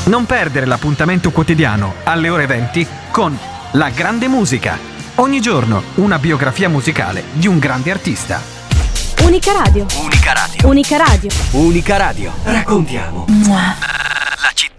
Non perdere l'appuntamento quotidiano alle ore 20 con La Grande Musica. Ogni giorno una biografia musicale di un grande artista. Unica Radio. Unica Radio. Unica Radio. Unica Radio. Raccontiamo Mua. la città.